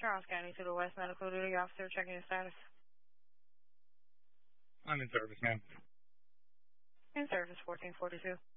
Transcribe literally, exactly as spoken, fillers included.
Charles County to the West Medical Duty Officer checking your status. I'm in service, ma'am. In service, fourteen forty-two.